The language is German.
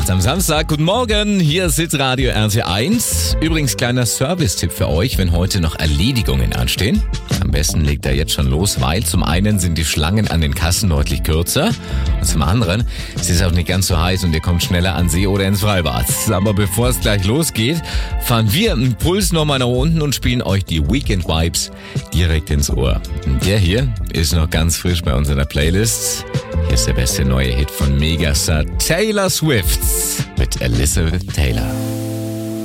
8 am Samstag. Guten Morgen, hier ist Hitradio RT1. Übrigens kleiner Service-Tipp für euch, wenn heute noch Erledigungen anstehen. Am besten legt ihr jetzt schon los, weil zum einen sind die Schlangen an den Kassen deutlich kürzer und zum anderen ist es auch nicht ganz so heiß und ihr kommt schneller an See oder ins Freibad. Aber bevor es gleich losgeht, fahren wir einen Puls nochmal nach unten und spielen euch die Weekend Vibes direkt ins Ohr. Und der hier ist noch ganz frisch bei uns in der Playlist. Hier ist der beste neue Hit von Megastar Taylor Swift mit Elizabeth Taylor.